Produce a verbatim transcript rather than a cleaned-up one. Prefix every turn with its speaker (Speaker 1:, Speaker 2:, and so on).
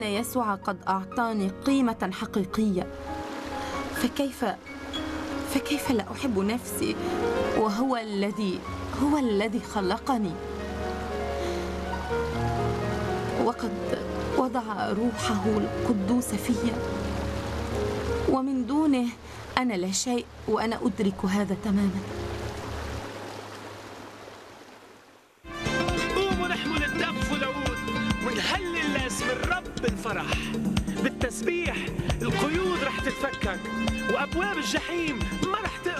Speaker 1: يسوع قد أعطاني قيمة حقيقية، فكيف فكيف لا أحب نفسي وهو الذي هو الذي خلقني وقد وضع روحه القدوس في، ومن دونه أنا لا شيء، وأنا أدرك هذا تماما.
Speaker 2: قوموا نحمل الدف والعود ونهلل لاسم الرب بالفرح. بالتسبيح القيود رح تتفكك وأبواب الجحيم ما رح تقدر